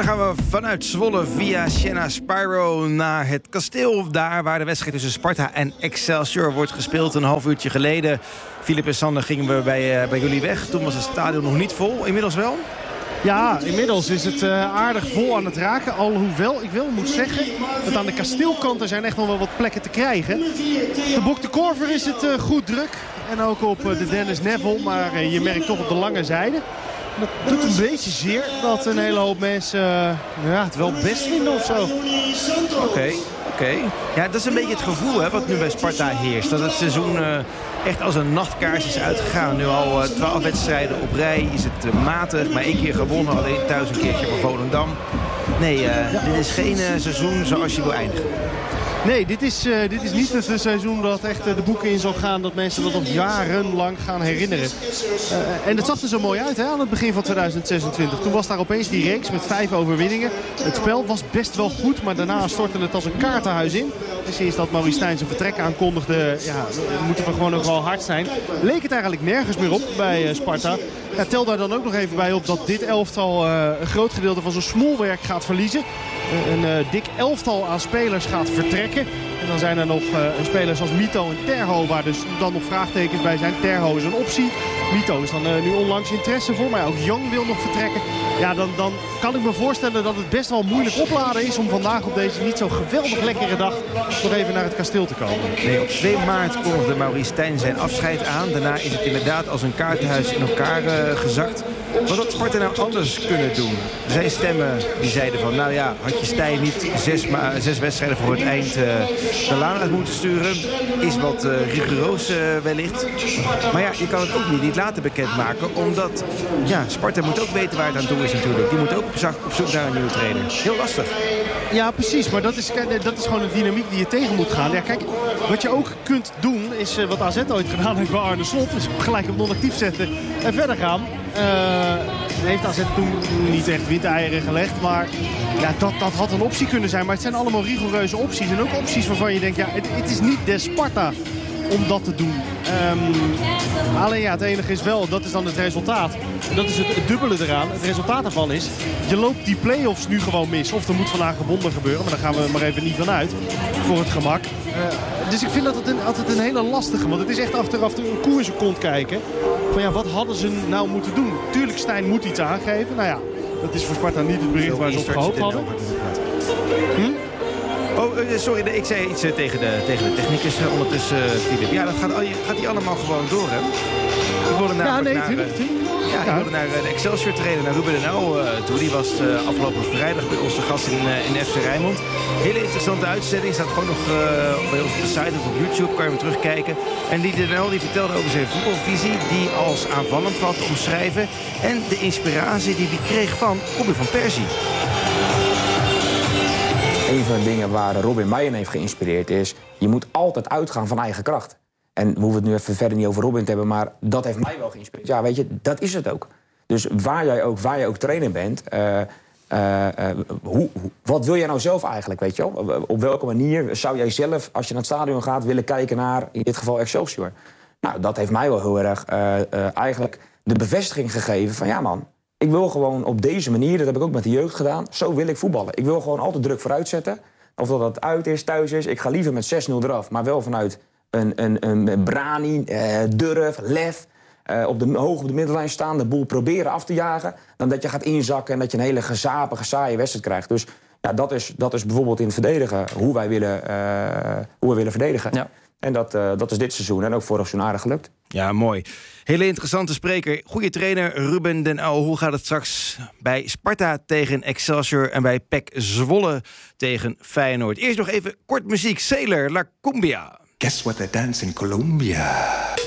dan gaan we vanuit Zwolle via Siena Spyro naar het kasteel. Daar waar de wedstrijd tussen Sparta en Excelsior wordt gespeeld. Een half uurtje geleden, Filip en Sander, gingen we bij jullie weg. Toen was het stadion nog niet vol. Inmiddels wel? Ja, inmiddels is het aardig vol aan het raken. Alhoewel ik wel moet zeggen dat aan de kasteelkant er zijn echt nog wel wat plekken te krijgen. De Bok de Korver is het goed druk. En ook op de Dennis Neville. Maar je merkt toch op de lange zijde. Dat doet een beetje zeer dat een hele hoop mensen het wel best vinden of zo. Oké. Ja, dat is een beetje het gevoel wat nu bij Sparta heerst. Dat het seizoen echt als een nachtkaars is uitgegaan. Nu al 12 wedstrijden op rij is het matig. Maar 1 keer gewonnen, alleen thuis een keertje voor Volendam. Nee, dit is geen seizoen zoals je wil eindigen. Nee, dit is niet het seizoen dat echt de boeken in zal gaan. Dat mensen dat nog jarenlang gaan herinneren. En het zag er zo mooi uit aan het begin van 2026. Toen was daar opeens die reeks met 5 overwinningen. Het spel was best wel goed, maar daarna stortte het als een kaartenhuis in. En sinds dat Maurice Stijn zijn vertrek aankondigde, moeten we gewoon ook wel hard zijn. Leek het eigenlijk nergens meer op bij Sparta. Ja, tel daar dan ook nog even bij op dat dit elftal een groot gedeelte van zijn smoelwerk gaat verliezen. Een dik elftal aan spelers gaat vertrekken. En dan zijn er nog spelers als Mito en Terho, waar dus dan nog vraagtekens bij zijn. Terho is een optie. Mito is dan nu onlangs interesse voor, maar ook Young wil nog vertrekken. Ja, dan kan ik me voorstellen dat het best wel moeilijk opladen is om vandaag op deze niet zo geweldig lekkere dag nog even naar het kasteel te komen. Nee, op 2 maart kondigde Maurice Stijn zijn afscheid aan. Daarna is het inderdaad als een kaartenhuis in elkaar gezakt. Wat had Sparta nou anders kunnen doen? Er zijn stemmen die zeiden van, nou ja, had je Stijn niet 6 wedstrijden voor het eind de laan uit moeten sturen? Is wat rigoureus wellicht. Maar ja, je kan het ook niet laten bekendmaken, omdat Sparta moet ook weten waar het aan toe is natuurlijk. Die moet ook op zoek naar een nieuwe trainer. Heel lastig. Ja, precies. Maar dat is gewoon een dynamiek die je tegen moet gaan. Ja, kijk, wat je ook kunt doen is wat AZ ooit gedaan heeft bij Arne Slot. Is gelijk op non-actief zetten en verder gaan. Heeft AZ toen niet echt windeieren gelegd. Maar ja, dat had een optie kunnen zijn. Maar het zijn allemaal rigoureuze opties. En ook opties waarvan je denkt, ja, het is niet de Sparta om dat te doen. Alleen ja, het enige is wel, dat is dan het resultaat. En dat is het dubbele eraan. Het resultaat ervan is, je loopt die play-offs nu gewoon mis. Of er moet vandaag een wonder gebeuren, maar daar gaan we maar even niet van uit. Voor het gemak. Dus ik vind dat altijd een hele lastige. Want het is echt achteraf een koersenkont kijken. Van ja, wat hadden ze nou moeten doen? Tuurlijk, Stijn moet iets aangeven. Nou ja, dat is voor Sparta niet het bericht waar ze op gehoopt hadden. Oh, sorry, ik zei iets tegen de technicus ondertussen, Filip. Ja, dat gaat hij allemaal gewoon door, hè? Ik wilde namelijk ik wilde naar de Excelsior trainer, naar Ruben den Uyl toe. Die was afgelopen vrijdag bij ons de gast in FC Rijnmond. Hele interessante uitzending. Staat gewoon nog bij ons op de site of op YouTube. Kan je hem terugkijken. En die den Uyl die vertelde over zijn voetbalvisie, die als aanvallend valt te omschrijven. En de inspiratie die hij kreeg van Robin van Persie. Een van de dingen waar Robin mij in heeft geïnspireerd is, je moet altijd uitgaan van eigen kracht. En we hoeven het nu even verder niet over Robin te hebben, maar dat heeft mij wel geïnspireerd. Ja, weet je, dat is het ook. Dus waar jij ook trainer bent, wat wil jij nou zelf eigenlijk, weet je wel? Op welke manier zou jij zelf, als je naar het stadion gaat, willen kijken naar, in dit geval Excelsior? Nou, dat heeft mij wel heel erg eigenlijk de bevestiging gegeven van, ja man, ik wil gewoon op deze manier, dat heb ik ook met de jeugd gedaan, zo wil ik voetballen. Ik wil gewoon altijd druk vooruit zetten. Of dat het uit is, thuis is. Ik ga liever met 6-0 eraf, maar wel vanuit een brani, durf, lef. Hoog op de middenlijn staan, de boel proberen af te jagen. Dan dat je gaat inzakken en dat je een hele gezapige, saaie wedstrijd krijgt. Dus ja, dat is bijvoorbeeld in het verdedigen hoe wij willen verdedigen. Ja. En dat is dit seizoen en ook vorig seizoen aardig gelukt. Ja, mooi. Hele interessante spreker. Goeie trainer Ruben den Uyl. Hoe gaat het straks bij Sparta tegen Excelsior en bij PEC Zwolle tegen Feyenoord? Eerst nog even kort muziek. Sailor, La Cumbia. Guess what they dance in Colombia?